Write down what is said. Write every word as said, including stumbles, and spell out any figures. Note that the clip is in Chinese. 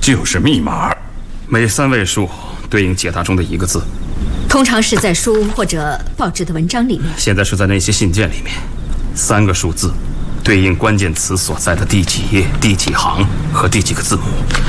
就是密码，每三位数对应解答中的一个字。 通常是在书或者报纸的文章里面。 现在是在那些信件里面，三个数字对应关键词所在的第几页、第几行和第几个字母。